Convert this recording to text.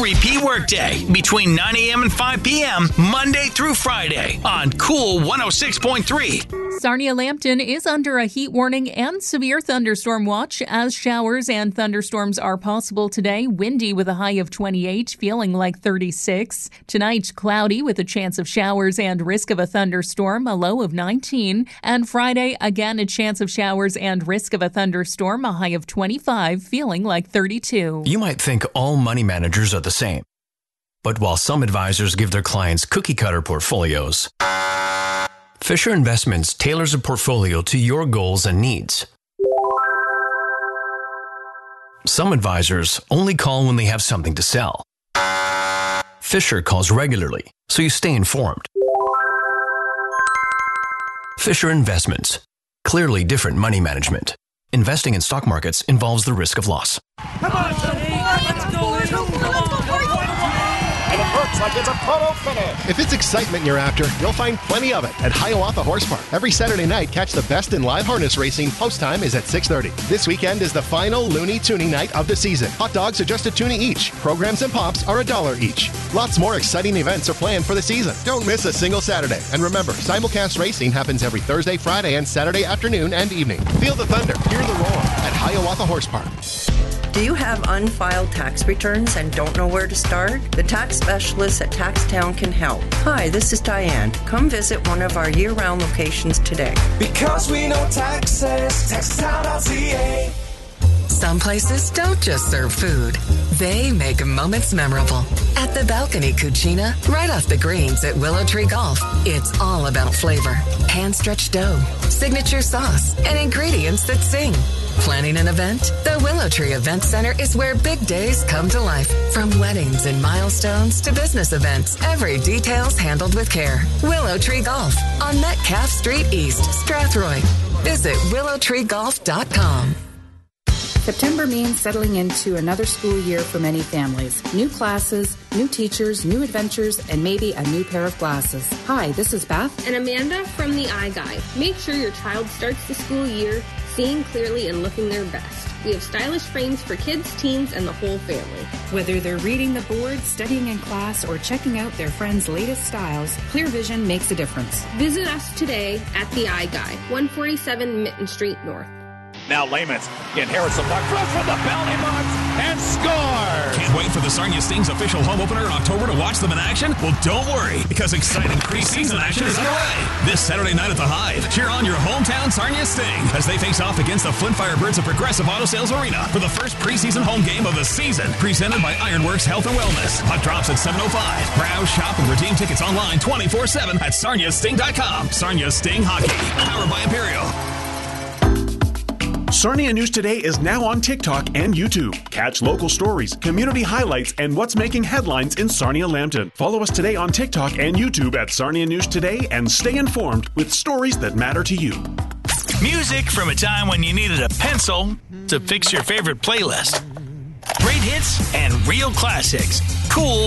repeat workday between 9 a.m. and 5 p.m. Monday through Friday on Cool 106.3. Sarnia-Lambton is under a heat warning and severe thunderstorm watch as showers and thunderstorms are possible today. Windy with a high of 28, feeling like 36. Tonight, cloudy with a chance of showers and risk of a thunderstorm, a low of 19. And Friday, again, a chance of showers and risk of a thunderstorm, a high of 25, feeling like 32. You might think all money managers are the same. But while some advisors give their clients cookie-cutter portfolios, Fisher Investments tailors a portfolio to your goals and needs. Some advisors only call when they have something to sell. Fisher calls regularly, so you stay informed. Fisher Investments. Clearly different money management. Investing in stock markets involves the risk of loss. Come on, Sonny. Let's go. And it looks like it's a total finish. If it's excitement you're after, you'll find plenty of it at Hiawatha Horse Park. Every Saturday night, catch the best in live harness racing. Post time is at 6:30. This weekend is the final Looney Tuning night of the season. Hot dogs are just $1 each. Programs and pops are $1 each. Lots more exciting events are planned for the season. Don't miss a single Saturday. And remember, simulcast racing happens every Thursday, Friday, and Saturday afternoon and evening. Feel the thunder, hear the roar at Hiawatha Horse Park. Do you have unfiled tax returns and don't know where to start? The tax specialists at TaxTown can help. Hi, this is Diane. Come visit one of our year-round locations today. Because we know taxes, TaxTown.ca. Some places don't just serve food. They make moments memorable. At the Balcony Cucina, right off the greens at Willow Tree Golf, it's all about flavor. Hand-stretched dough, signature sauce, and ingredients that sing. Planning an event? The Willow Tree Event Center is where big days come to life. From weddings and milestones to business events, every detail's handled with care. Willow Tree Golf on Metcalf Street East, Strathroy. Visit willowtreegolf.com. September means settling into another school year for many families. New classes, new teachers, new adventures, and maybe a new pair of glasses. Hi, this is Beth. And Amanda from the Eye Guy. Make sure your child starts the school year seeing clearly and looking their best. We have stylish frames for kids, teens, and the whole family. Whether they're reading the board, studying in class, or checking out their friends' latest styles, Clear Vision makes a difference. Visit us today at the Eye Guy, 147 Mitten Street North. Now Layman's inherits the puck, throws from the penalty box, and scores! Can't wait for the Sarnia Sting's official home opener in October to watch them in action? Well, don't worry, because exciting preseason action is underway. This Saturday night at the Hive, cheer on your hometown Sarnia Sting as they face off against the Flint Firebirds of Progressive Auto Sales Arena for the first preseason home game of the season. Presented by Ironworks Health and Wellness. Puck drops at 7:05. Browse, shop, and redeem tickets online 24/7 at sarniasting.com. Sarnia Sting Hockey, powered by Imperial. Sarnia News Today is now on TikTok and YouTube. Catch local stories, community highlights, and what's making headlines in Sarnia-Lambton. Follow us today on TikTok and YouTube at Sarnia News Today and stay informed with stories that matter to you. Music from a time when you needed a pencil to fix your favorite playlist. Great hits and real classics. Cool